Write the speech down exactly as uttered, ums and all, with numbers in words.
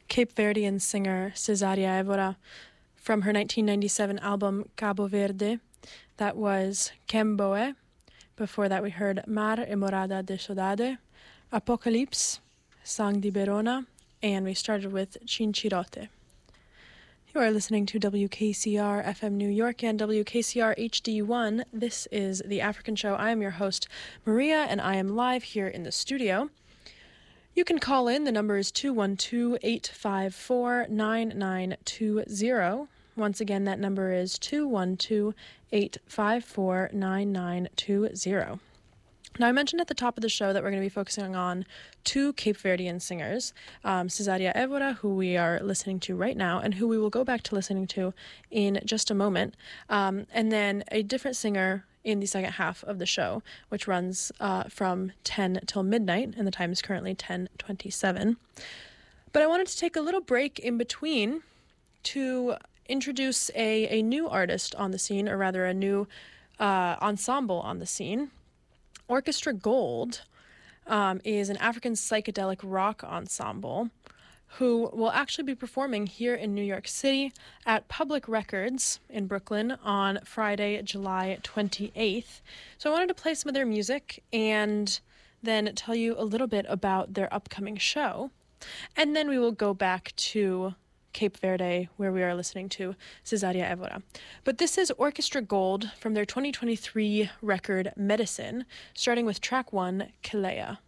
Cape Verdean singer Cesaria Evora from her nineteen ninety-seven album Cabo Verde. That was Kemboe. Before that we heard Mar e Morada de Saudade, Apocalypse, Sang di Berona, and we started with Cinchirote. You are listening to W K C R F M New York and W K C R H D one. This is The African Show. I am your host, Maria, and I am live here in the studio. You can call in. The number is two one two, eight five four, nine nine two zero. Once again, that number is two one two, eight five four, nine nine two zero. Now, I mentioned at the top of the show that we're going to be focusing on two Cape Verdean singers, um, Cesaria Evora, who we are listening to right now, and who we will go back to listening to in just a moment, um, and then a different singer in the second half of the show, which runs uh, from ten till midnight, and the time is currently ten twenty-seven. But I wanted to take a little break in between to introduce a, a new artist on the scene, or rather a new uh, ensemble on the scene. Orchestra Gold um, is an African psychedelic rock ensemble who will actually be performing here in New York City at Public Records in Brooklyn on Friday, July twenty-eighth. So I wanted to play some of their music and then tell you a little bit about their upcoming show. And then we will go back to Cape Verde, where we are listening to Cesaria Evora. But this is Orchestra Gold from their twenty twenty-three record Medicine, starting with track one, Kelea.